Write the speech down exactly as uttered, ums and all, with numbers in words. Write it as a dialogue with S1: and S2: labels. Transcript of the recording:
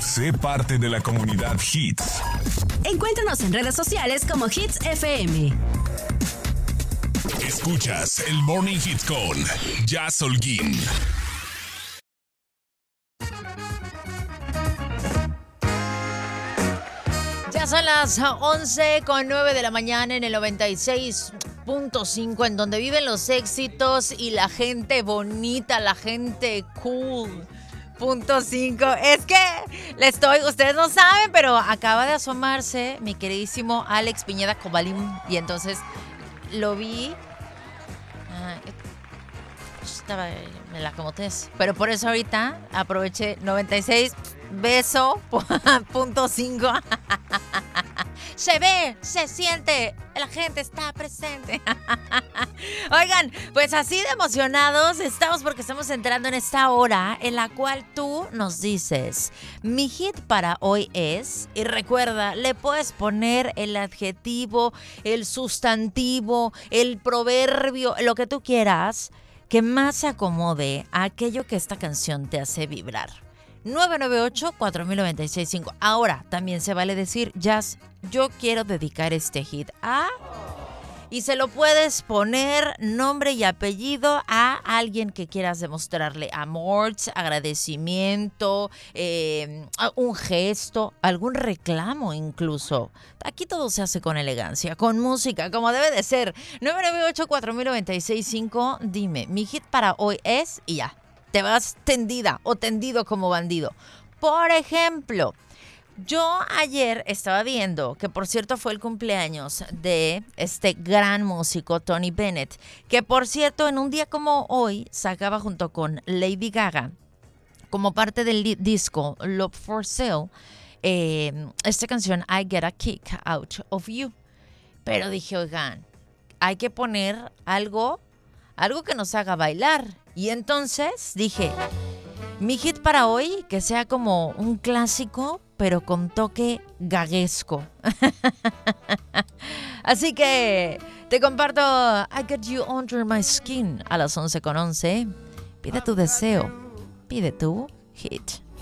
S1: Sé parte de la comunidad Hits.
S2: Encuéntranos en redes sociales como Hits F M.
S1: Escuchas el Morning Hits con Jazz Holguín.
S3: Ya son las once con nueve de la mañana en el noventa y seis punto cinco, en donde viven los éxitos y la gente bonita, la gente cool. Punto cinco. Es que le estoy, ustedes no saben, pero acaba de asomarse mi queridísimo Alex Piñeda Cobalín, y entonces lo vi. Ah, estaba en la comotés, pero por eso ahorita aproveché noventa y seis beso punto cinco. Se ve, se siente, la gente está presente. Oigan, pues así de emocionados estamos porque estamos entrando en esta hora en la cual tú nos dices, mi hit para hoy es, y recuerda, le puedes poner el adjetivo, el sustantivo, el proverbio, lo que tú quieras, que más se acomode a aquello que esta canción te hace vibrar. nueve nueve ocho, cuatro mil noventa y seis cinco. Ahora, también se vale decir, Jazz, yo quiero dedicar este hit a... Y se lo puedes poner nombre y apellido a alguien que quieras demostrarle amor, agradecimiento, eh, un gesto, algún reclamo incluso. Aquí todo se hace con elegancia, con música, como debe de ser. nueve nueve ocho, cuatro mil noventa y seis cinco. Dime, mi hit para hoy es... Y ya, te vas tendida o tendido como bandido. Por ejemplo... Yo ayer estaba viendo, que por cierto fue el cumpleaños de este gran músico Tony Bennett, que por cierto en un día como hoy sacaba junto con Lady Gaga, como parte del li- disco Love for Sale, eh, esta canción I Get a Kick Out of You. Pero dije, oigan, hay que poner algo, algo que nos haga bailar. Y entonces dije, mi hit para hoy, que sea como un clásico, pero con toque gaguesco. Así que te comparto I Got You Under My Skin a las once con once. Pide tu deseo, pide tu hit.